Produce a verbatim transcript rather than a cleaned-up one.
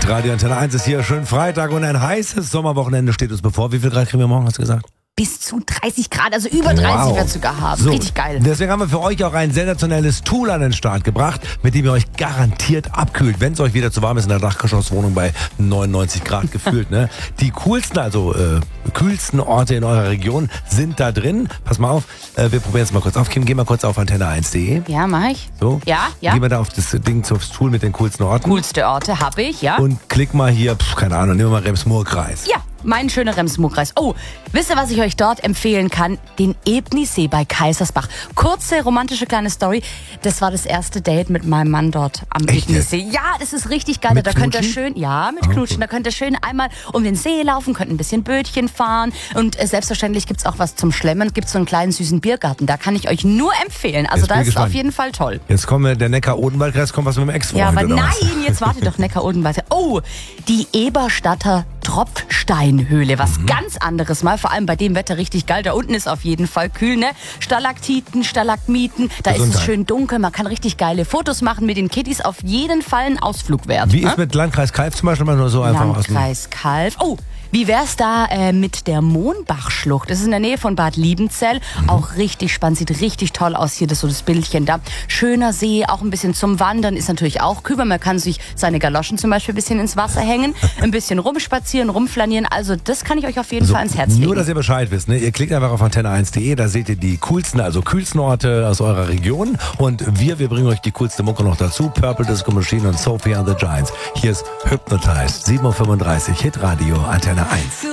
Hitradio Antenne eins ist hier. Schön Freitag und ein heißes Sommerwochenende steht uns bevor. Wie viel Grad kriegen wir morgen, hast du gesagt? Bis zu dreißig Grad, also über dreißig Wow. wird es sogar haben. So, Richtig geil. Deswegen haben wir für euch auch ein sensationelles Tool an den Start gebracht, mit dem ihr euch garantiert abkühlt, wenn es euch wieder zu warm ist in der Dachgeschosswohnung bei neunundneunzig Grad gefühlt. Ne? Die coolsten, also äh, kühlsten Orte in eurer Region sind da drin. Pass mal auf, äh, wir probieren es mal kurz auf. Kim, geh mal kurz auf antenne eins punkt de. Ja, mach ich. So. Ja, ja. Geh mal da auf das Ding, aufs Tool mit den coolsten Orten. Coolste Orte habe ich, ja. Und klick mal hier, pf, keine Ahnung, nehmen wir mal Rems-Murr-Kreis. Ja, mein schöner Rems-Murr-Kreis. Oh, wisst ihr, was ich euch dort empfehlen kann? Den Ebnisee bei Kaisersbach. Kurze, romantische kleine Story. Das war das erste Date mit meinem Mann dort am Echt Ebnisee. Ja, das ist richtig geil. Mit da könnt ihr Knutschen? schön, ja, mit Oh, Knutschen. cool. Da könnt ihr schön einmal um den See laufen, könnt ein bisschen Bötchen fahren. Und äh, selbstverständlich gibt's auch was zum Schlemmen. Gibt's so einen kleinen süßen Biergarten. Da kann ich euch nur empfehlen. Also Jetzt bin da ich ist gespannt. auf jeden Fall toll. Jetzt kommen wir, der Neckar-Odenwald-Kreis, kommt was mit dem Ex-Freund, Ja, aber oder nein, was? jetzt warte doch, Neckar-Odenwald. Oh, die Eberstadter Tropfsteinhöhle. Was Mhm. ganz anderes mal. Vor allem bei dem Wetter richtig geil. Da unten ist auf jeden Fall kühl, ne? Stalaktiten, Stalagmiten. Da ist Gesundheit. es schön dunkel. Man kann richtig geile Fotos machen mit den Kiddies. Auf jeden Fall ein Ausflug wert. Wie ne? ist mit Landkreis Kalf zum Beispiel mal nur so einfach aus dem... Landkreis Kalf. Oh, wie wär's da äh, mit der Mohnbachschlucht? Das ist in der Nähe von Bad Liebenzell. Mhm. Auch richtig spannend, sieht richtig toll aus hier, das so das Bildchen da. Schöner See, auch ein bisschen zum Wandern, ist natürlich auch kühl. Man kann sich seine Galoschen zum Beispiel ein bisschen ins Wasser hängen, ein bisschen rumspazieren, rumflanieren. Also das kann ich euch auf jeden Fall ans Herz legen. Nur, dass ihr Bescheid wisst, ne? Ihr klickt einfach auf antenne eins punkt de, da seht ihr die coolsten, also kühlsten Orte aus eurer Region. Und wir, wir bringen euch die coolste Mucke noch dazu. Purple Disco Machine und Sophie and the Giants. Hier ist Hypnotized, sieben Uhr fünfunddreißig, Hitradio Antenne eins.